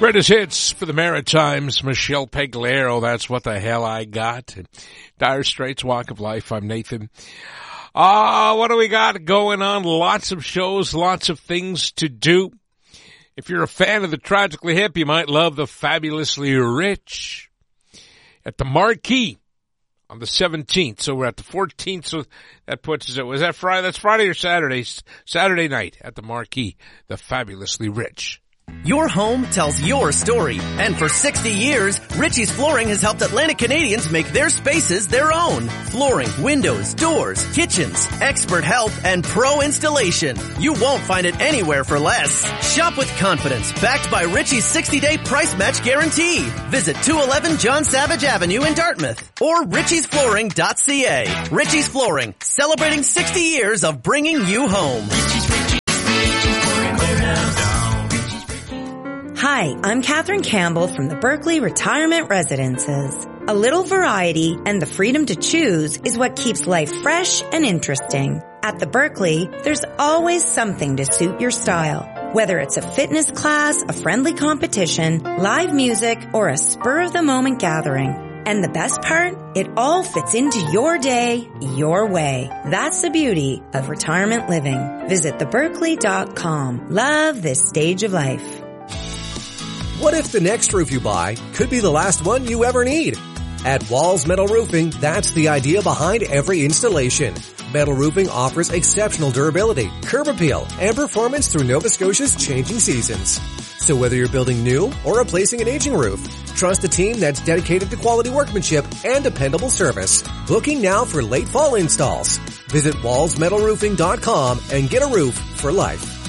Greatest hits for the Maritimes, Michelle Peglero, That's What the Hell I Got. Dire Straits, Walk of Life, I'm Nathan. What do we got going on? Lots of shows, lots of things to do. If you're a fan of the Tragically Hip, you might love the Fabulously Rich at the Marquee on the 17th. So we're at the 14th, so that puts us at, was that Friday? That's Friday or Saturday? Saturday night at the Marquee, the Fabulously Rich. Your home tells your story. And for 60 years, Ritchie's Flooring has helped Atlantic Canadians make their spaces their own. Flooring, windows, doors, kitchens, expert help, and pro installation. You won't find it anywhere for less. Shop with confidence, backed by Ritchie's 60-day price match guarantee. Visit 211 John Savage Avenue in Dartmouth or ritchiesflooring.ca. Ritchie's Flooring, celebrating 60 years of bringing you home. Hi, I'm Catherine Campbell from the Berkeley Retirement Residences. A little variety and the freedom to choose is what keeps life fresh and interesting. At the Berkeley, there's always something to suit your style. Whether it's a fitness class, a friendly competition, live music, or a spur-of-the-moment gathering. And the best part? It all fits into your day, your way. That's the beauty of retirement living. Visit theberkeley.com. Love this stage of life. What if the next roof you buy could be the last one you ever need? At Walls Metal Roofing, that's the idea behind every installation. Metal roofing offers exceptional durability, curb appeal, and performance through Nova Scotia's changing seasons. So whether you're building new or replacing an aging roof, trust a team that's dedicated to quality workmanship and dependable service. Booking now for late fall installs. Visit wallsmetalroofing.com and get a roof for life.